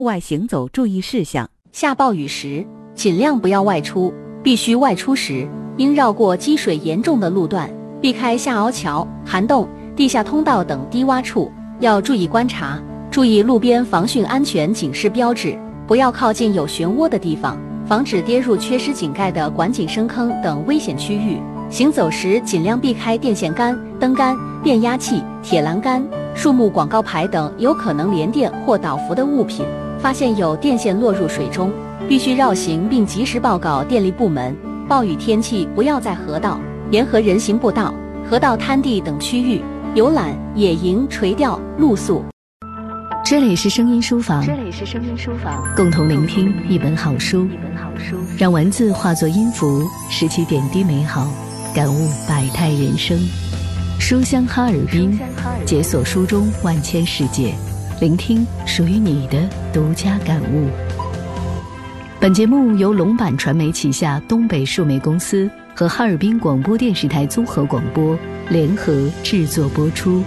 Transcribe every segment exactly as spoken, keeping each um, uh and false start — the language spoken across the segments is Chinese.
户外行走注意事项： 下暴雨时，尽量不要外出，必须外出时，应绕过积水严重的路段，避开下凹桥、涵洞、地下通道等低洼处，要注意观察，注意路边防汛安全警示标志，不要靠近有漩涡的地方，防止跌入缺失井盖的管井深坑等危险区域。行走时尽量避开电线杆、灯杆、变压器、铁栏杆、树木广告牌等有可能连电或导浮的物品。发现有电线落入水中，必须绕行并及时报告电力部门。暴雨天气不要在河道、沿河人行步道、河道滩地等区域游览、野营、垂钓、露宿。 这里是声音书房， 这里是声音书房， 共同聆听一本好书， 一本好书， 让文字化作音符，拾起点滴美好，感悟百态人生。书香哈尔滨，解锁书中万千世界，聆听属于你的独家感悟。本节目由龙版传媒旗下东北数媒公司和哈尔滨广播电视台综合广播联合制作播出。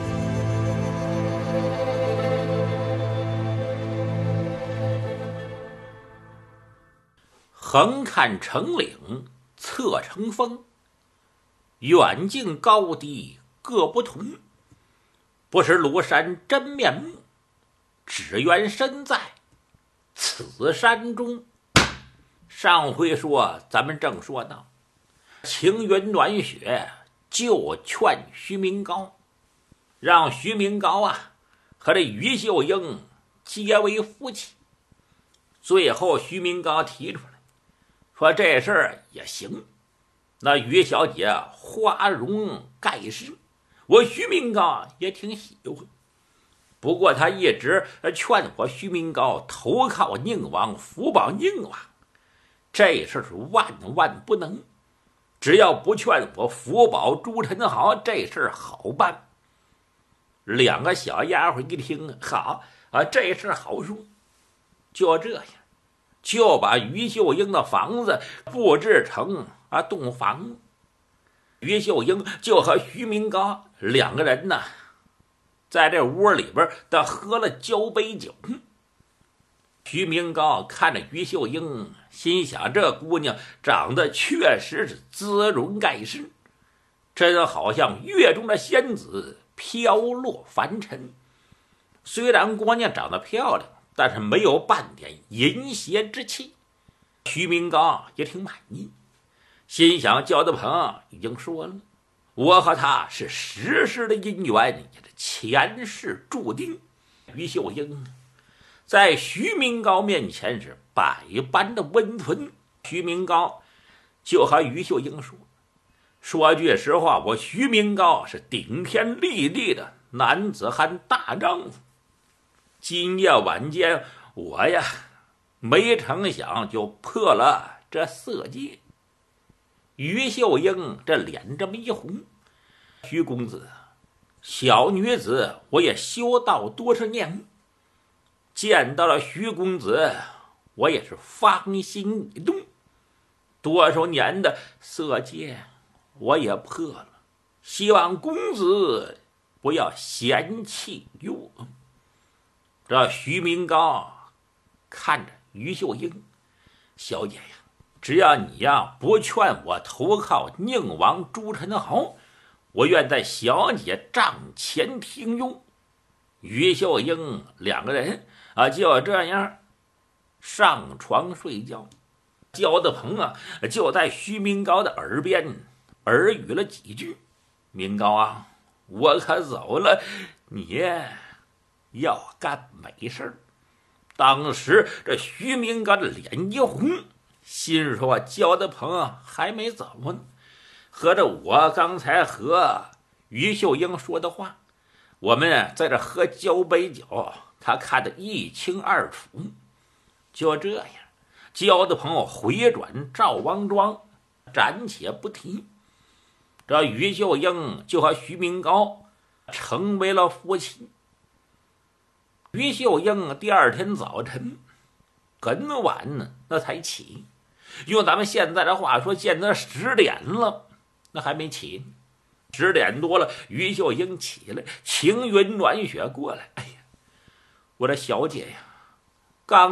横看成岭侧成峰，远近高低各不同，不识庐山真面目，只缘身在此山中。上回说咱们正说到晴云暖雪就劝徐明高，让徐明高啊和这于秀英结为夫妻。最后徐明高提出来说这事儿也行，那于小姐花容盖世，我徐明高也挺喜欢。不过他一直劝我徐明高投靠宁王，福保宁王，这事是万万不能。只要不劝我福保朱宸濠，这事好办。两个小丫鬟一听，好啊，这事好说。就这样，就把于秀英的房子布置成啊洞房。于秀英就和徐明高两个人呢，在这屋里边的喝了交杯酒。徐明高看着于秀英，心想这姑娘长得确实是姿容盖世，真好像月中的仙子飘落凡尘。虽然姑娘长得漂亮，但是没有半点淫邪之气。徐明高也挺满意，心想焦德鹏已经说了，我和他是时时的姻缘，也是前世注定。于秀英在徐明高面前是百般的温存。徐明高就和于秀英说，说句实话，我徐明高是顶天立地的男子汉大丈夫。今夜晚间我呀没成想就破了这色戒。于秀英这脸这么一红，徐公子，小女子我也修道多少年，见到了徐公子我也是芳心一动，多少年的色戒我也破了，希望公子不要嫌弃我。这徐明高看着于秀英，小姐呀，只要你呀不劝我投靠宁王朱宸濠，我愿在小姐帐前听用。于秀英两个人啊就这样上床睡觉。焦德鹏啊就在徐明高的耳边耳语了几句，明高啊，我可走了，你要干美事。当时这徐明高的脸一红，心说焦德鹏还没走呢，合着我刚才和于秀英说的话，我们在这喝交杯酒，他看得一清二楚。就这样，焦德鹏回转赵王庄，暂且不提。这于秀英就和徐明高成为了夫妻。于秀英第二天早晨很晚呢，那才起。用咱们现在的话说，现在十点了，那还没起。十点多了，于秀英起来，晴云暖雪过来。哎呀，我的小姐呀，